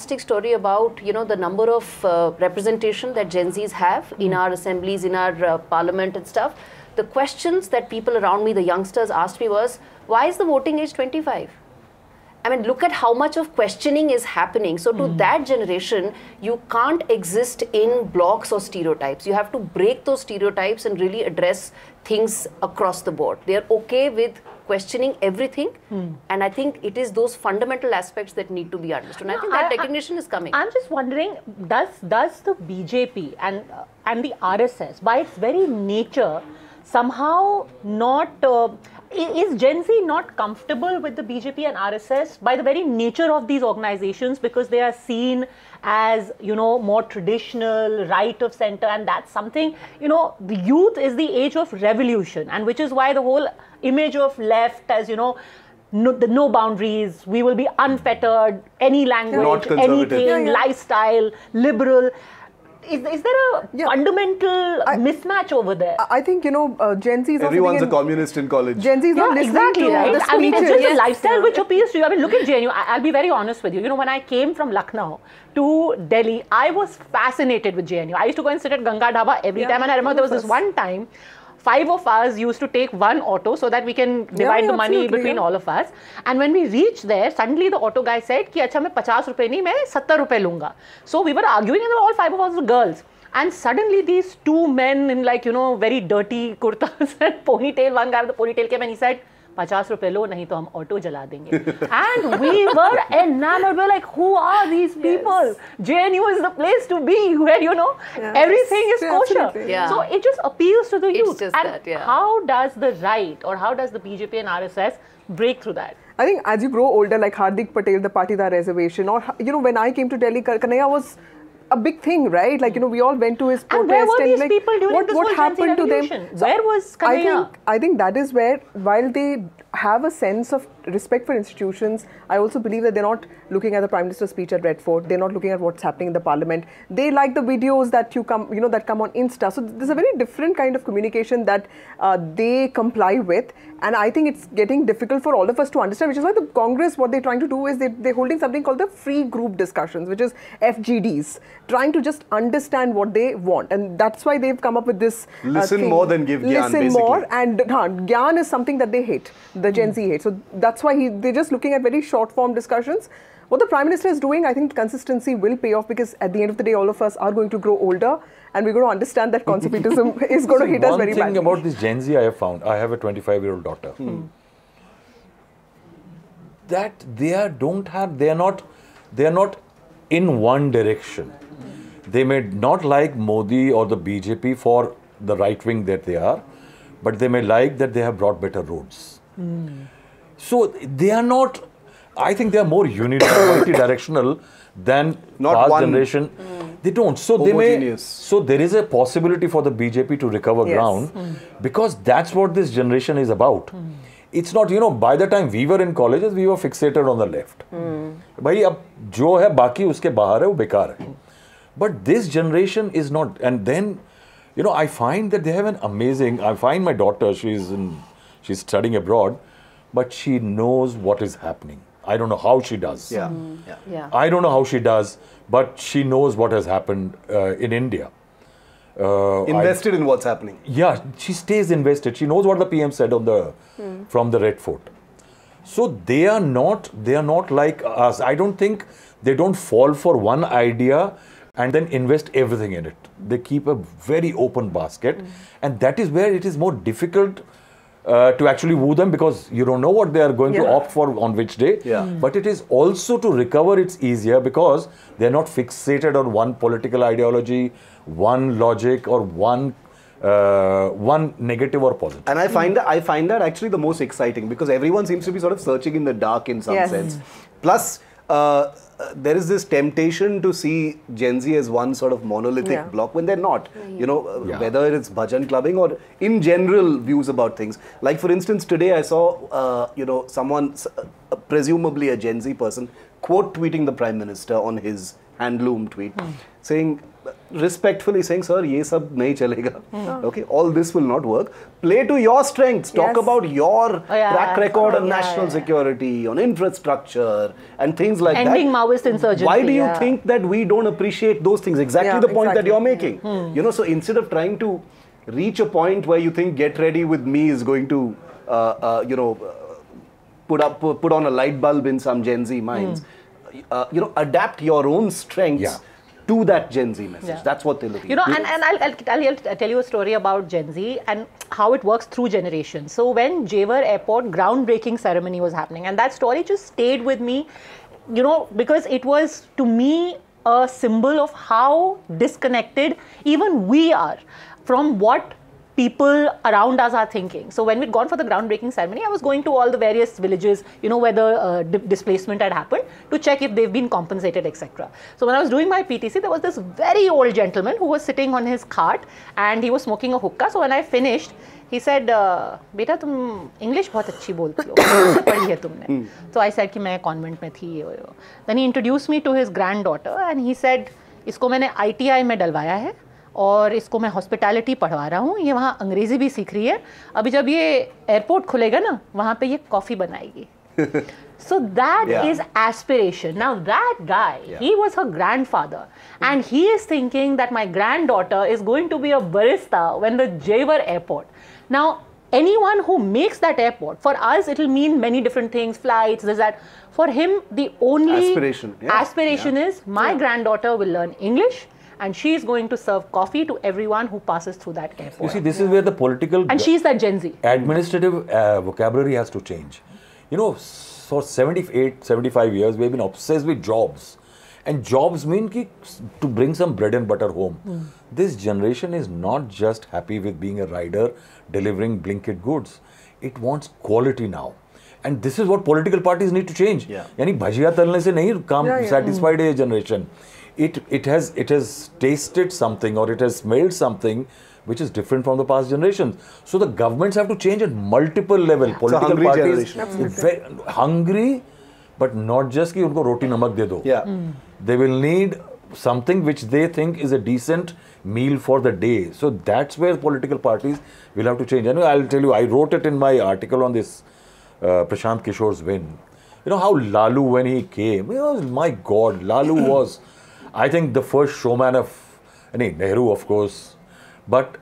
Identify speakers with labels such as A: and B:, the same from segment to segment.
A: fantastic story about, you know, the number of representation that Gen Zs have in our assemblies, in our parliament and stuff. The questions that people around me, the youngsters, asked me was, why is the voting age 25? I mean, look at how much of questioning is happening. So to that generation, you can't exist in blocks or stereotypes. You have to break those stereotypes and really address things across the board. They're okay with questioning everything. And I think it is those fundamental aspects that need to be understood. And I think that recognition is coming.
B: I'm just wondering, does the BJP and the RSS, by its very nature, somehow not... is Gen Z not comfortable with the BJP and RSS by the very nature of these organizations, because they are seen as, you know, more traditional, right of center, and that's something, you know, the youth is the age of revolution, and which is why the whole image of left as, you know, no boundaries, we will be unfettered, any language, anything, lifestyle, liberal. Is there a fundamental mismatch over there?
C: I think, you know, Gen Z is...
D: Everyone's a communist in college.
C: Gen Z is not listening to
B: right?
C: the speeches.
B: I mean, it's just a lifestyle which appeals to you. I mean, look at JNU. I'll be very honest with you. You know, when I came from Lucknow to Delhi, I was fascinated with JNU. I used to go and sit at Ganga Dhaba every time. And I remember there was this one time, 5 of us used to take one auto so that we can divide the money between all of us. And when we reached there, suddenly the auto guy said, "Ki acha, main 50 rupees nahi, main 70 rupees lunga." So we were arguing, and all 5 of us were girls. And suddenly these 2 men in, like, you know, very dirty kurtas and ponytail, one guy with the ponytail came and he said, 50 rupees lo, nahi to hum auto jala denge. And we were enamored. We were like, who are these people? JNU is the place to be, where, you know, everything is kosher. So it just appeals to the youth. And how does the right, or how does the BJP and RSS break through that?
C: I think as you grow older, like Hardik Patel, the Patidar reservation, or, you know, when I came to Delhi, Kanhaiya was a big thing, right? Like, you know, we all went to his protest.
B: And where were these
C: like,
B: people during this
C: what happened to them?
B: Where was Kanhaiya?
C: I think that is where, while they have a sense of respect for institutions, I also believe that they're not looking at the Prime Minister's speech at Red Fort. They're not looking at what's happening in the Parliament. They like the videos that that come on Insta. So there's a very different kind of communication that they comply with. And I think it's getting difficult for all of us to understand, which is why the Congress, what they're trying to do is they're holding something called the free group discussions, which is FGDs, trying to just understand what they want. And that's why they've come up with this
D: Listen more than give gyan,
C: Listen
D: basically.
C: more, and gyan is something that they hate, the Gen Z hate. So that's why they're just looking at very short form discussions. What the Prime Minister is doing, I think consistency will pay off, because at the end of the day, all of us are going to grow older, and we're going to understand that conservatism is going to hit us very badly.
E: One thing about this Gen Z I have found, I have a 25-year-old daughter, that they are not in one direction. They may not like Modi or the BJP for the right wing that they are, but they may like that they have brought better roads. So they are not, I think they are more multi-directional than past generation. They don't. So they may. So there is a possibility for the BJP to recover ground, because that's what this generation is about. It's not, you know, by the time we were in colleges, we were fixated on the left. Bhai, ab jo hai baki uske bahar hai, wo bekar hai. But this generation is not. And then, you know, I find that they have an amazing. I find my daughter, she's studying abroad, but she knows what is happening. I don't know how she does. I don't know how she does, but she knows what has happened in India.
D: Invested in what's happening.
E: Yeah, she stays invested. She knows what the PM said on the from the Red Fort. So they are not like us. I don't think they don't fall for one idea and then invest everything in it. They keep a very open basket, and that is where it is more difficult to actually woo them, because you don't know what they are going to opt for on which day. But it is also to recover, it's easier because they're not fixated on one political ideology, one logic, or one negative or positive.
D: And I find that actually the most exciting, because everyone seems to be sort of searching in the dark in some sense. Plus, there is this temptation to see Gen Z as one sort of monolithic block when they're not. You know, whether it's bhajan clubbing or in general views about things. Like, for instance, today I saw, you know, someone, presumably a Gen Z person, quote tweeting the Prime Minister on his handloom tweet, saying, respectfully saying, sir, ye sab nahi chalega. Okay, all this will not work. Play to your strengths. Talk about your track record on national security, on infrastructure, and things like that.
B: Ending Maoist insurgency.
D: Why do you think that we don't appreciate those things? Exactly the point that you're making. You know, so instead of trying to reach a point where you think get ready with me is going to, you know, put on a light bulb in some Gen Z minds, you know, adapt your own strengths to that Gen Z message. That's what they're looking
B: at. And I'll tell you a story about Gen Z and how it works through generations. So when Jewar Airport groundbreaking ceremony was happening, and that story just stayed with me, you know, because it was to me a symbol of how disconnected even we are from what people around us are thinking. So when we'd gone for the groundbreaking ceremony, I was going to all the various villages, you know, where the displacement had happened, to check if they've been compensated, etc. So when I was doing my PTC, there was this very old gentleman who was sitting on his cart and he was smoking a hookah. So when I finished, he said, "Beta, tum English बहुत अच्छी बोलती हो, पढ़ी है तुमने." So I said कि मैं convent में थी. Then he introduced me to his granddaughter and he said, "इसको मैंने ITI में डलवाया है और इसको मैं हॉस्पिटैलिटी पढ़वा रहा हूँ, ये वहाँ अंग्रेजी भी सीख रही है, अभी जब ये एयरपोर्ट खुलेगा ना, वहाँ पे ये कॉफ़ी बनाएगी." So that is aspiration. Now that guy, he was her grandfather and he is thinking that my granddaughter is going to be a barista when the Jewar Airport. Now anyone who makes that airport, for us it will mean many different things, flights, this, that. For him, the only aspiration is my granddaughter will learn English and she is going to serve coffee to everyone who passes through that airport.
E: You see, this is where the political
B: and she's that Gen Z.
E: Administrative vocabulary has to change. You know, for 78, 75 years, we've been obsessed with jobs. And jobs mean to bring some bread and butter home. This generation is not just happy with being a rider, delivering Blinkit goods. It wants quality now. And this is what political parties need to change. Yani bhajiya talne se nahi satisfied a generation. It has tasted something or it has smelled something which is different from the past generations. So the governments have to change at multiple level. Political parties very hungry, but not just कि उनको रोटी नमक दे दो. They will need something which they think is a decent meal for the day. So that's where political parties will have to change. And I'll tell you, I wrote it in my article on this Prashant Kishore's win. You know how Lalu, when he came, my God, Lalu was, I think, the first showman of Nehru, of course. But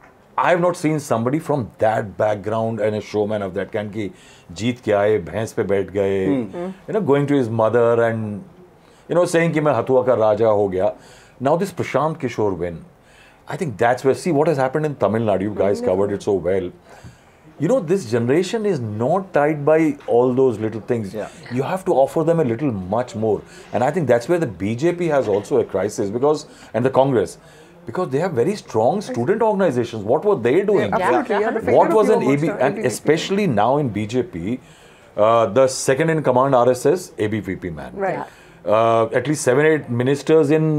E: I have not seen somebody from that background and a showman of that kind ki jeet ke aaye, bhains pe baith gaye, you know, going to his mother and, you know, saying ki main Hathua ka Raja ho gaya. Now this Prashant Kishore win, I think that's where, see what has happened in Tamil Nadu, you guys covered it so well. You know, this generation is not tied by all those little things. You have to offer them a little much more. And I think that's where the BJP has also a crisis because, and the Congress, because they have very strong student organizations. What were they doing? What was an AB, and especially now in BJP, the second in command RSS, ABVP man. At least 7-8 ministers in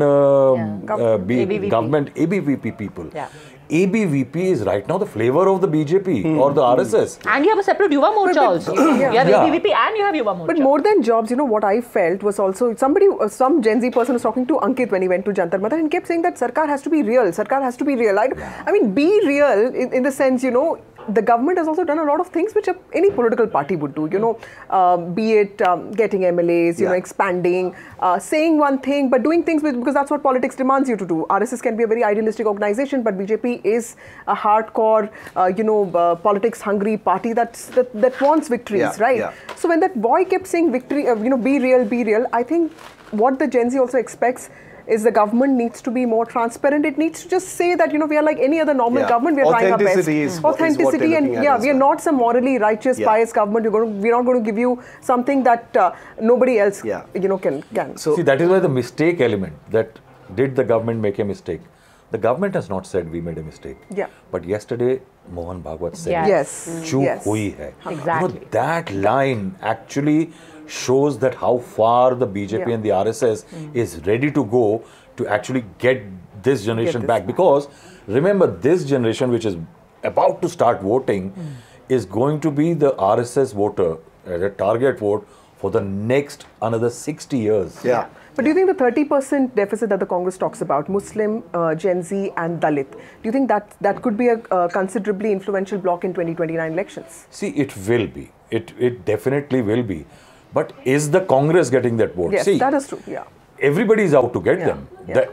E: government, ABVP people. ABVP is right now the flavor of the BJP or the RSS.
B: And you have a separate Yuva Morcha also. You have ABVP and you have Yuva Morcha.
C: But more than jobs, you know, what I felt was also some Gen Z person was talking to Ankit when he went to Jantar Mantar and kept saying that Sarkar has to be real. Sarkar has to be real. I mean, be real in the sense, you know, the government has also done a lot of things which any political party would do, you know, be it getting MLAs, you know, expanding, saying one thing, but doing things because that's what politics demands you to do. RSS can be a very idealistic organization, but BJP is a hardcore, you know, politics-hungry party that wants victories, right? So when that boy kept saying victory, you know, be real, I think what the Gen Z also expects is the government needs to be more transparent. It needs to just say that, you know, we are like any other normal government. We are trying our best. Authenticity and we are not some morally righteous, biased government. We're not going to give you something that nobody else, you know, can.
E: So see, that is why the mistake element, that did the government make a mistake? The government has not said we made a mistake. But yesterday, Mohan Bhagwat said, "Chook hui hai."
B: Exactly.
E: You know, that line actually shows that how far the BJP and the RSS is ready to go to actually get this generation back. Because remember, this generation which is about to start voting is going to be the RSS voter, a target vote for the next another 60 years.
C: But do you think the 30% deficit that the Congress talks about, Muslim, Gen Z and Dalit, do you think that could be a considerably influential bloc in 2029 elections?
E: See, it will be. It definitely will be. But is the Congress getting that vote?
C: Yes,
E: See,
C: that is true. Yeah.
E: everybody is out to get them.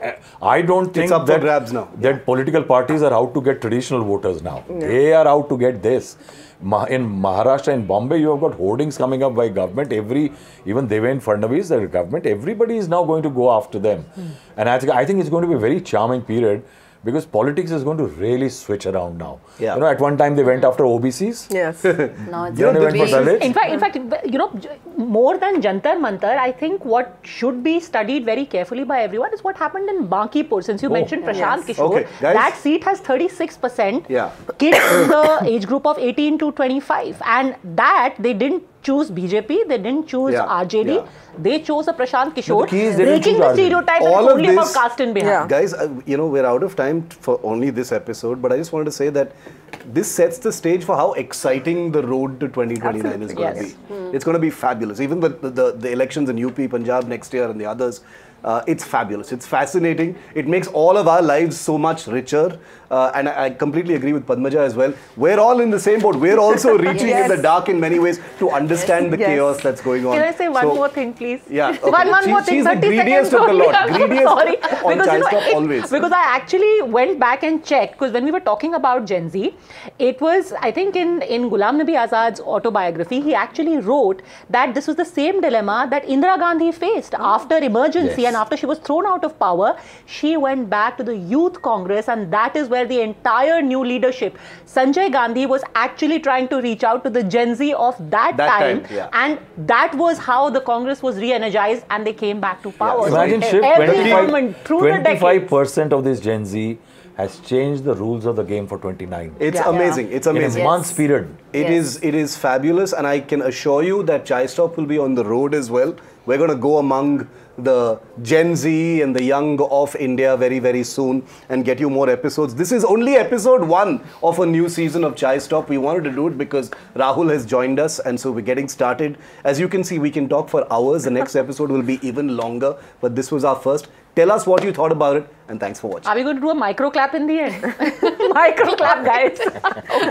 E: I don't think
D: it's up for grabs now.
E: That political parties are out to get traditional voters now. They are out to get this. In Maharashtra and Bombay, you have got hoardings coming up by government. Even Devendra Fadnavis, the government, everybody is now going to go after them. And I think it's going to be a very charming period, because politics is going to really switch around now.
D: Yeah.
E: You know, at one time they went after OBCs.
C: Yes.
A: No, it's
E: Then they went for Dalits.
B: In fact, you know, more than Jantar Mantar, I think what should be studied very carefully by everyone is what happened in Bankipur. Since you mentioned Prashant Kishore,
D: Okay, guys.
B: that seat has 36%
D: Yeah.
B: kids in the age group of 18 to 25, and that they didn't choose BJP, they didn't choose RJD, they chose a Prashant Kishore,
E: key is they didn't
B: breaking
E: choose
B: the
E: RJD.
B: stereotype that
D: All
B: it's
D: of
B: only
D: this-
B: about caste in Bihar.
C: Yeah.
D: Guys, you know, we're out of time for only this episode, but I just wanted to say that this sets the stage for how exciting the road to 2029 is going to
B: Yes.
D: be. It's going to be fabulous. Even the elections in UP, Punjab next year and the others, it's fabulous. It's fascinating. It makes all of our lives so much richer. And I completely agree with Padmaja as well. We're all in the same boat. We're also reaching in the dark in many ways to understand the chaos that's going on.
B: Can I say one
D: So-
B: more thing, please?
D: Yeah, okay.
B: One more thing.
D: She's the
B: 30
D: greediest
B: seconds
D: of the
B: only.
D: lot.
B: I'm
D: Greediest
B: sorry.
D: on
B: Because,
D: Chai Stop always.
B: Because I actually went back and checked, because when we were talking about Gen Z, it was, I think in Ghulam Nabi Azad's autobiography, he actually wrote that this was the same dilemma that Indira Gandhi faced after emergency, and after she was thrown out of power. She went back to the Youth Congress, and that is where the entire new leadership, Sanjay Gandhi, was actually trying to reach out to the Gen Z of that time, and that was how the Congress was re-energized and they came back to power.
E: Imagine,
B: So
E: Shiv,
B: every government through the decades.
E: 25% of this Gen Z has changed the rules of the game for 29.
D: It's amazing. It's amazing.
E: In a month's period.
D: It is fabulous, and I can assure you that Chai Stop will be on the road as well. We're going to go among the Gen Z and the young of India very, very soon and get you more episodes. This is only episode 1 of a new season of Chai Stop. We wanted to do it because Rahul has joined us, and so we're getting started. As you can see, we can talk for hours. The next episode will be even longer, but this was our first. Tell us what you thought about it, and thanks for watching.
B: Are we going to do a micro clap in the end? Micro clap, guys.